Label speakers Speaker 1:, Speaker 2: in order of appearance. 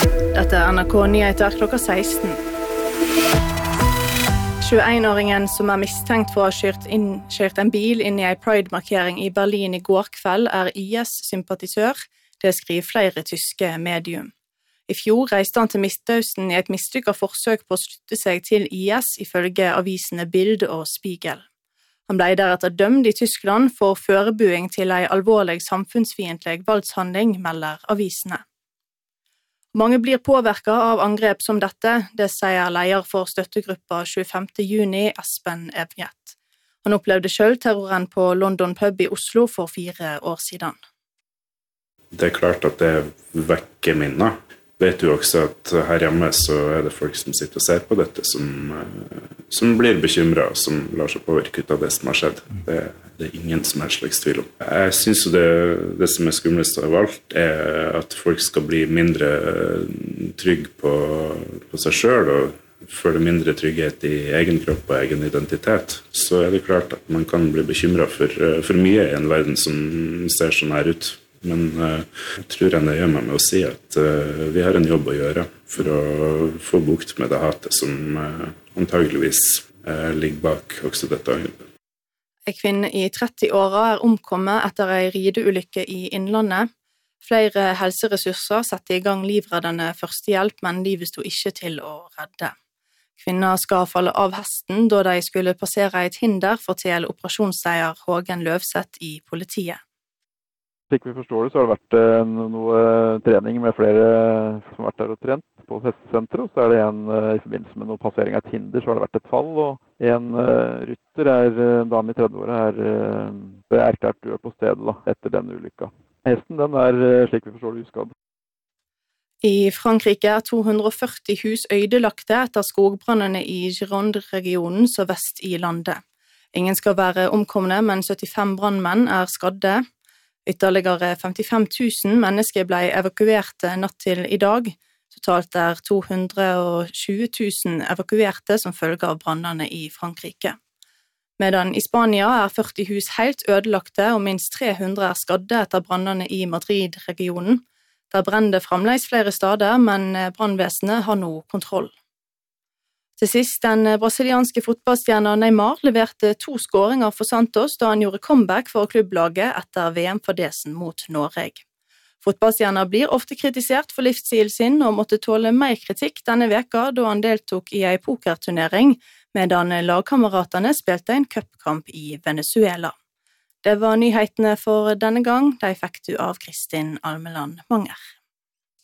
Speaker 1: Dette NRK Nyheter klokka 16. 21-åringen som mistenkt for å ha kjørt en bil inn I en Pride-markering I Berlin I går kveld IS-sympatisør, det skriver flere tyske medium. I fjor reiste han til Midtøsten I et mislykket forsøk på å slutte seg til IS ifølge avisene Bild og Spiegel. Han ble deretter dømt I Tyskland for forberedelse til en alvorlig samfunnsfiendtlig voldshandling, melder avisene. Mange blir påvirket av angrep som dette, det sier leder for støttegruppa 25. juni, Espen Evnjet. Han opplevde selv terroren på London Pub I Oslo for 4 år siden.
Speaker 2: Det klart at det vekker minner. Vet du også at her hjemme så det folk som sitter og ser på dette som blir bekymret og som lar seg påvirke ut av det som har skjedd. Det ingen som slags tvil om. Jeg synes jo det som skumlest av alt at folk skal bli mindre trygg på seg selv og føle mindre trygghet I egen kropp og egen identitet. Så det klart at man kan bli bekymret for mye I en verden som ser sånn her ut. Men jeg tror jeg nøyer meg med å si at vi har en jobb å gjøre for å få bukt med det hatet som antageligvis ligger bak også dette angrepet.
Speaker 1: En kvinne I 30-åra omkommet etter en rideulykke I Innlandet. Flere helseressurser satte I gang livreddende førstehjelp, men livet stod ikke til å redde. Kvinner skal falle av hesten da de skulle passere et hinder, forteller operasjonsseier Hågen Løvseth I politiet.
Speaker 3: Slik vi forstår det, så har det vært noe trening med flere som har vært der og trent på hestesenteret, og så det en I forbindelse med noe passering av et hinder, så har det vært et fall, og en rytter, en dame I 30-åra, erklært død på stedet da, etter den ulykka. Hesten, den slik vi forstår det, uskadd.
Speaker 1: I Frankrike 240 hus ødelagte etter skogbrannene I Gironde-regionen så vest I landet. Ingen skal være omkomne, men 75 brannmenn skadde. Ytterligere 55 000 mennesker ble evakuert natt til I dag. Totalt 220 000 evakuerte som følge av brannene I Frankrike. Medan I Spania 40 hus helt ødelagte og minst 300 skadde etter brannene I Madrid-regionen. Der brenner fremdeles flere steder, men brannvesenet har nå kontroll. Til sist, den brasilianske fotballstjernen Neymar leverte 2 skåringer for Santos da han gjorde comeback for klubblaget etter VM-fadesen mot Norge. Fotballstjerner blir ofte kritisert for livsstil sin og måtte tåle mer kritikk denne veka da han deltok I en pokerturnering, medan lagkameratene spilte en cupkamp I Venezuela. Det var nyhetene for denne gang, de fikk du av Kristin Almeland Manger.